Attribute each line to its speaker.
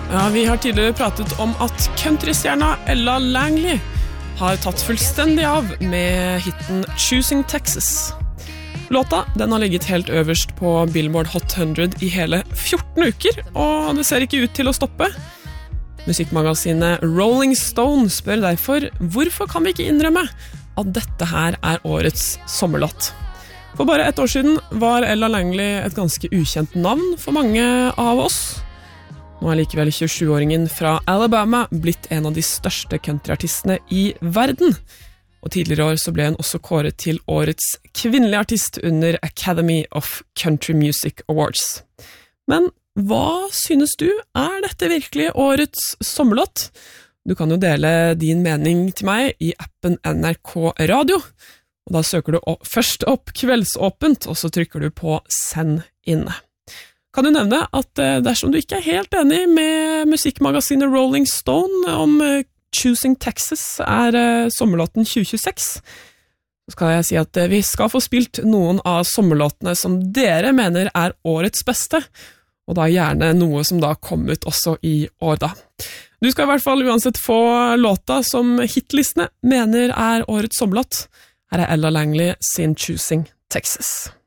Speaker 1: Ja, vi har tidligere pratet om at countrystjerna Ella Langley har tatt fullstendig av med hitten Choosing Texas. Låta den har ligget helt øverst på Billboard Hot 100 i hele 14 uker, og det ser ikke ut til å stoppe. Musikkmagasinet Rolling Stone spør derfor hvorfor kan vi ikke innrømme at dette her er årets sommerlåt. For bare et år siden var Ella Langley et ganske ukjent navn for mange av oss. Nå er likevel 27-åringen fra Alabama blitt en av de største countryartistene i verden. Og tidligere år så ble hun også kåret til årets kvinnelige artist under Academy of Country Music Awards. Men hva synes du? Er dette virkelig årets sommerlåt? Du kan jo dele din mening til meg i appen NRK Radio. Og da søker du først opp Kveldsåpent, og så trykker du på Send inne. Kan du nevne at dersom du ikke er helt enig med musikkmagasinet Rolling Stone om Choosing Texas er sommerlåten 2026, så skal jeg si at vi skal få spilt noen av sommerlåtene som dere mener er årets beste, og da gjerne noe som da kom ut også i år da. Du skal i hvert fall uansett få låta som hitlistene mener er årets sommerlåt. Her er Ella Langley sin Choosing Texas.